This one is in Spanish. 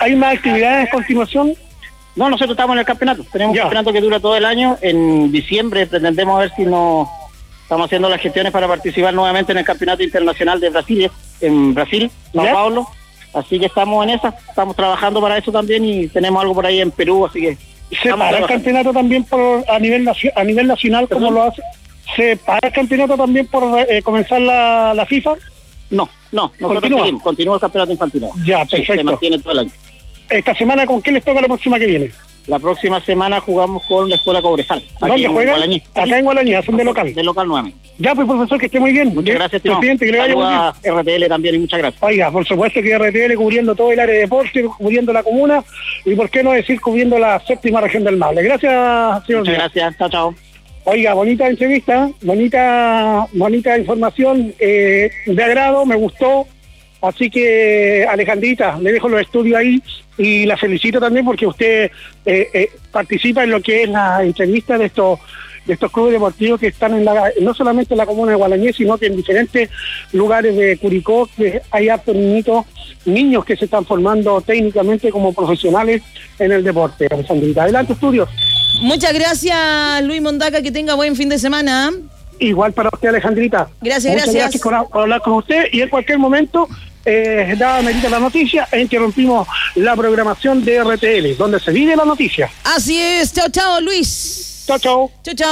¿Hay más actividades a continuación? No, nosotros estamos en el campeonato. Tenemos un campeonato que dura todo el año. En diciembre pretendemos ver si nos estamos haciendo las gestiones para participar nuevamente en el campeonato internacional de Brasil, en Brasil, Sao Paulo. Así que estamos en esa, estamos trabajando para eso también y tenemos algo por ahí en Perú, así que... ¿Se para el campeonato también a nivel nacional como lo hace? ¿Se para el campeonato también por comenzar la FIFA? No, nosotros continúa el campeonato infantil. Ya, perfecto. Sí, se mantiene todo el año. ¿Esta semana con qué les toca la próxima que viene? La próxima semana jugamos con la Escuela Cobresal. ¿Dónde juegan? Acá en Gualañí, hacen de local. De local nuevamente. Ya, pues profesor, que esté muy bien. Muchas gracias, presidente, que le vaya muy bien. A RTL también y muchas gracias. Oiga, por supuesto que RTL cubriendo todo el área de deporte, cubriendo la comuna y por qué no decir cubriendo la 7ª región del Maule. Gracias, señor. Muchas gracias, chao. Oiga, bonita entrevista, bonita información, de agrado, me gustó. Así que, Alejandrita, le dejo los estudios ahí y la felicito también porque usted participa en lo que es la entrevista de estos clubes deportivos que están no solamente en la comuna de Gualañé, sino que en diferentes lugares de Curicó, que hay hartos niños que se están formando técnicamente como profesionales en el deporte. Alejandrita, adelante, estudios. Muchas gracias, Luis Mondaca, que tenga buen fin de semana. Igual para usted, Alejandrita. Gracias. Muchas gracias por hablar con usted y en cualquier momento, dada medida la noticia, interrumpimos la programación de RTL, donde se vive la noticia. Así es. Chao, Luis. Chao.